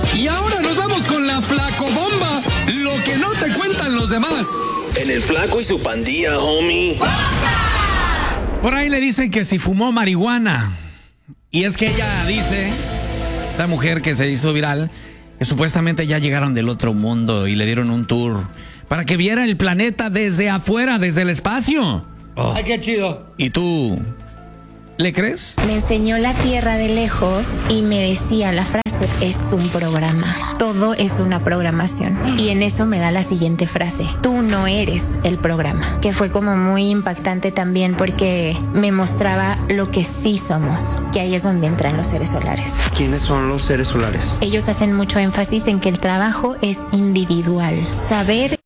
Y ahora nos vamos con la flacobomba, lo que no te cuentan los demás. En el Flaco y su pandilla, homie. Por ahí le dicen que si fumó marihuana. Y es que ella dice, esta mujer que se hizo viral, que supuestamente ya llegaron del otro mundo y le dieron un tour para que viera el planeta desde afuera, desde el espacio. ¡Ay, qué chido! ¿Y tú le crees? Me enseñó la Tierra de lejos y me decía la frase, es un programa. Todo es una programación. Y en eso me da la siguiente frase, tú no eres el programa. Que fue como muy impactante también porque me mostraba lo que sí somos, que ahí es donde entran los seres solares. ¿Quiénes son los seres solares? Ellos hacen mucho énfasis en que el trabajo es individual. Saber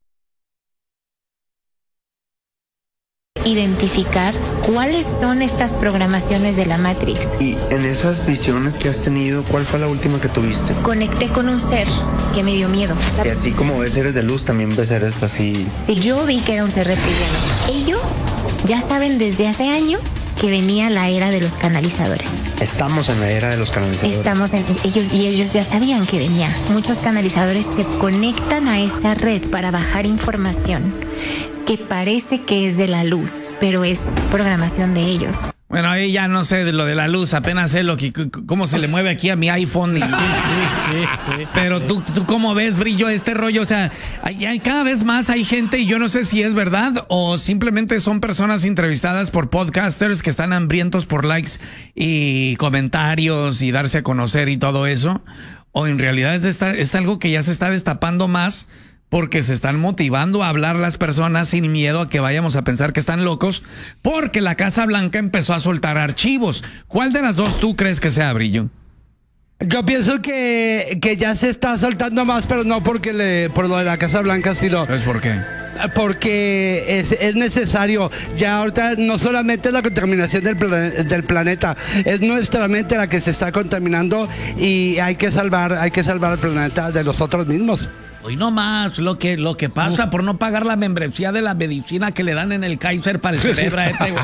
identificar cuáles son estas programaciones de la Matrix. Y en esas visiones que has tenido, ¿cuál fue la última que tuviste? Conecté con un ser que me dio miedo. Y así como ves seres de luz, también ves seres así. Sí, yo vi que era un ser reptiliano. Ellos ya saben desde hace años que venía la era de los canalizadores. Estamos en la era de los canalizadores. Estamos en ellos ya sabían que venía. Muchos canalizadores se conectan a esa red para bajar información que parece que es de la luz, pero es programación de ellos. Bueno, ahí ya no sé de lo de la luz, apenas sé cómo se le mueve aquí a mi iPhone. Pero tú cómo ves, Brillo, este rollo, o sea, cada vez más hay gente y yo no sé si es verdad o simplemente son personas entrevistadas por podcasters que están hambrientos por likes y comentarios y darse a conocer y todo eso, o en realidad es algo que ya se está destapando más porque se están motivando a hablar las personas sin miedo a que vayamos a pensar que están locos, porque la Casa Blanca empezó a soltar archivos. ¿Cuál de las dos tú crees que sea, Brillo? Yo pienso que ya se está soltando más, pero no por lo de la Casa Blanca, sino... ¿Es por qué? Porque es necesario. Ya ahorita no solamente es la contaminación del planeta, es nuestra mente la que se está contaminando y hay que salvar el planeta de nosotros mismos. Hoy no más lo que pasa por no pagar la membresía de la medicina que le dan en el Kaiser para el cerebro a este.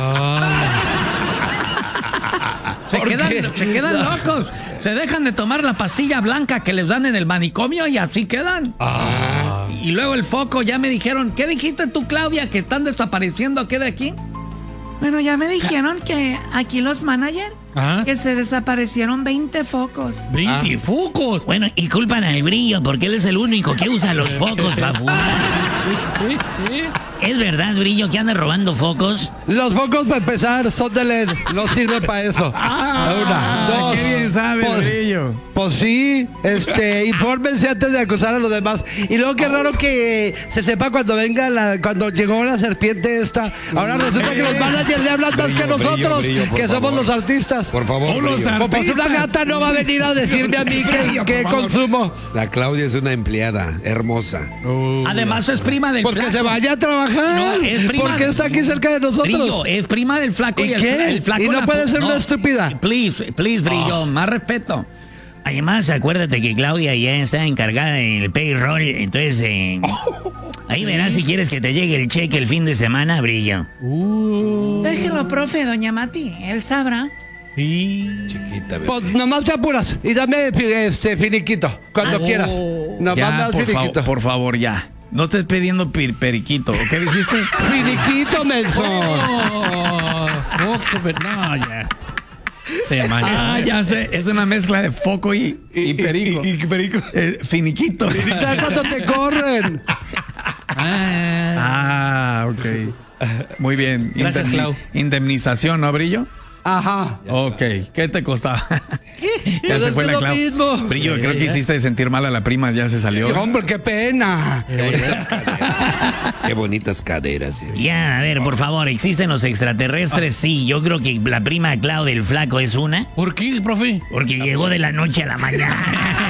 Se quedan locos. Se dejan de tomar la pastilla blanca que les dan en el manicomio y así quedan. Y luego el foco, ya me dijeron, ¿qué dijiste tú, Claudia? ¿Que están desapareciendo qué de aquí? Bueno, ya me dijeron que aquí los managers que se desaparecieron 20 focos. ¿20 focos? Bueno, y culpan al Brillo porque él es el único que usa los focos para fumar. ¿Es verdad, Brillo, que anda robando focos? Los focos, para empezar, son de LED. No sirve para eso. Una, dos. Qué bien sabe, Brillo. Pues sí, infórmense antes de acusar a los demás. Y luego qué raro que se sepa cuando llegó la serpiente esta. Ahora resulta que los managers le hablan más que nosotros, que somos los artistas. Por favor, Pues una gata no va a venir a decirme a mí que consumo. La Claudia es una empleada hermosa. Además es prima del Pues flaco. que se vaya a trabajar. No, es prima. Porque está aquí cerca de nosotros. Brillo, es prima del flaco. ¿Y qué? El flaco ¿Y no puede ser una estúpida? Please, Brillo, más respeto. Además, acuérdate que Claudia ya está encargada del payroll, entonces ahí verás si quieres que te llegue el cheque el fin de semana, Brillo. Déjelo, profe, doña Mati, él sabrá. Chiquita, bebé. Pues nomás te apuras y dame finiquito cuando quieras. Nomás Ya, das finiquito. por favor, ya. No estés pidiendo periquito. ¿Qué dijiste? Finiquito, Nelson. No, ya. Ya sé. Es una mezcla de foco y perico. Y perico. Finiquito. Ya cuando te corren. Ok. Muy bien. Gracias, Clau. Indemnización, ¿no, Brillo? Ajá. Ok. ¿Qué te costaba? Ya se fue la Clau. Mismo. Brillo, creo que hiciste sentir mal a la prima. Ya se salió. Hombre, qué pena. Qué bonitas caderas. Ya, a ver, por favor, ¿existen los extraterrestres? Sí, yo creo que la prima Clau del flaco es una. ¿Por qué, profe? Porque llegó de la noche a la mañana.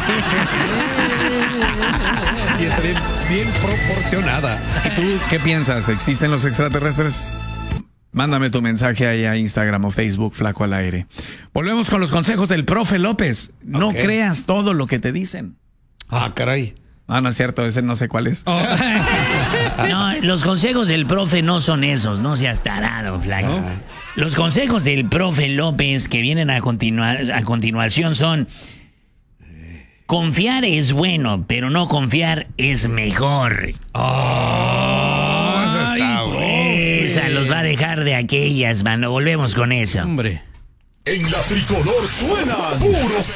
Y está bien proporcionada. ¿Y tú qué piensas? ¿Existen los extraterrestres? Mándame tu mensaje ahí a Instagram o Facebook, Flaco al Aire. Volvemos con los consejos del profe López. No creas todo lo que te dicen. Caray. No es cierto, ese no sé cuál es. No, los consejos del profe no son esos, no seas tarado, Flaco. Los consejos del profe López que vienen a continuación son: Confiar es bueno, pero no confiar es mejor. Eso está bueno. Esa los va a dejar de aquellas, mano. Volvemos con eso. Hombre. En la tricolor suenan puros